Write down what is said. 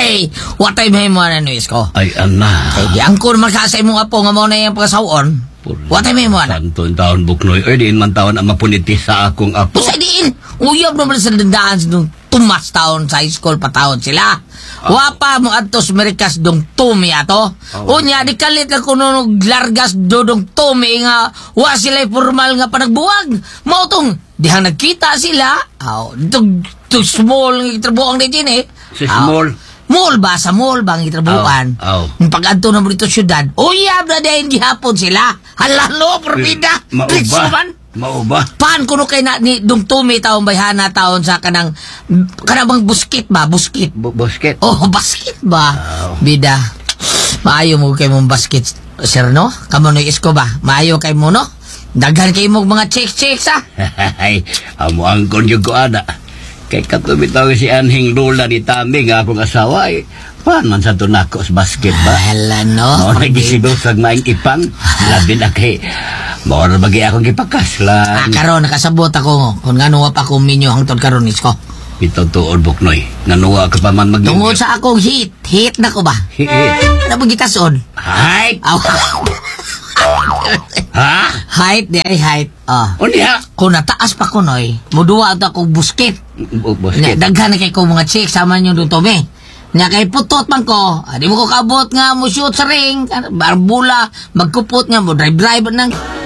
Ay, watay may mo na nuis ko. Ay, anak. Ay, di angkor makasay mong apo nga mo na yung pagkasawon. Watay may mo na. Santo ang taon, Buknoy. Ay, diin man taon ang mapuniti sa akong apo. Pusay diin. Uyab naman sa dandaan nung tumas taon sa high school patawon sila. Wapa mo atos Amerikas dong tumi ato. Unya, di kalit lang kuno largas dodong tumi nga wa sila'y formal nga panagbuwag. Mautong, dihang nagkita sila. Dito small nga itrabuang na din eh. Si small? Mall ba? Sa mall ba ang itrabuan? Pag-adto na mo dito syudad, uyab na dahil gihapon sila. Halalo, perbida. Mauba. Paan kuno kay na ni dong tumi taon bayhana taon sa kanang bang busket ba? Busket. Busket? Oh, basket ba? Bida. Maayo mo kay mong basket, sir, no? Kamo no isko ba? Maayo kay mo, no? Daghan kay mo mga chicks ha? Ay, amo ang konyo ko ada. Kay katumitaw si Anhing Lola ni Tami nga akong asawa eh. Paan man sa tunako sa basket ba? Hala, no? Nagisidosag maing ipang. Labi na kay maura bagi akong ipakaslan. Karon nakasabot ako kung nga pa ko minyo hangtod karon isko. Ito tuod, Buknoy. Nganuwa ka pa man mag-inyo. Tungod sa akong hit na ko ba? Hit? Ano bang gitason? Height? Ha? Height, di ay height. Unya? Kung nataas pa ko, noy, muduwa ito akong busket. Busket? Daghan na kay ko mga chicks, sama nyo doon, Tome. Nga kay putot man ko, di mo ko kabot nga mo shoot sa ring, barbula, magkupot nga mo, drive-drive nang